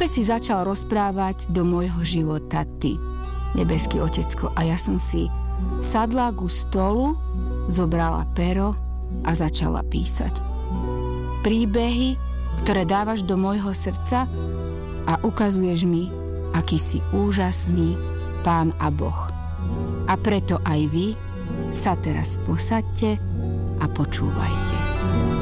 Opäť si začal rozprávať do môjho života ty, nebeský Otecko, a ja som si sadla ku stolu, zobrala pero a začala písať. Príbehy, ktoré dávaš do môjho srdca a ukazuješ mi, aký si úžasný Pán a Boh. A preto aj vy sa teraz posaďte a počúvajte.